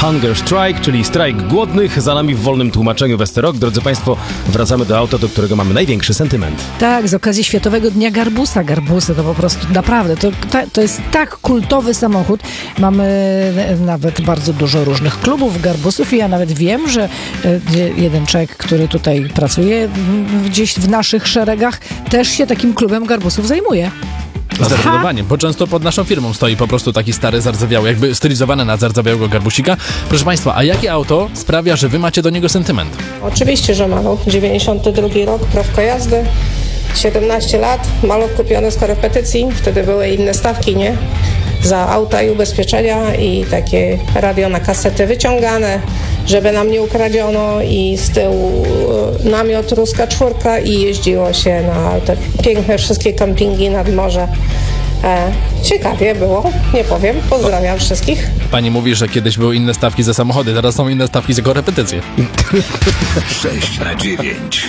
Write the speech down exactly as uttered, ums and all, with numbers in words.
Hunger Strike, czyli strajk głodnych. Za nami w wolnym tłumaczeniu Westerok. Drodzy Państwo, wracamy do auta, do którego mamy największy sentyment. Tak, z okazji Światowego Dnia Garbusa. Garbusy to po prostu naprawdę, to, ta, to jest tak kultowy samochód. Mamy nawet bardzo dużo różnych klubów Garbusów i ja nawet wiem, że jeden człowiek, który tutaj pracuje gdzieś w naszych szeregach, też się takim klubem Garbusów zajmuje. Zdecydowanie, bo często pod naszą firmą stoi po prostu taki stary, zardzewiały, jakby stylizowany na zardzewiałego garbusika. Proszę Państwa, a jakie auto sprawia, że Wy macie do niego sentyment? Oczywiście, że Maluch. dziewięćdziesiąty drugi rok, prawko jazdy, siedemnaście lat, Maluch kupiony z korepetycji, wtedy były inne stawki, nie? Za auta i ubezpieczenia i takie radio na kasety wyciągane, żeby nam nie ukradziono i z tyłu namiot ruska czwórka i jeździło się na te piękne wszystkie kampingi nad morze. E, ciekawie było, nie powiem. Pozdrawiam wszystkich. Pani mówi, że kiedyś były inne stawki za samochody, teraz są inne stawki za korepetycje. sześć na dziewięć.